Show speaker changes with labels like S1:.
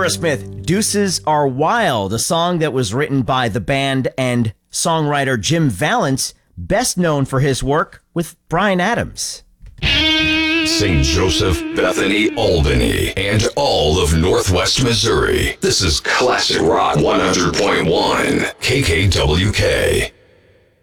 S1: Aerosmith, Deuces Are Wild, a song that was written by the band and songwriter Jim Vallance, best known for his work with Bryan Adams.
S2: St. Joseph, Bethany, Albany, and all of Northwest Missouri. This is Classic Rock 100.1 KKWK.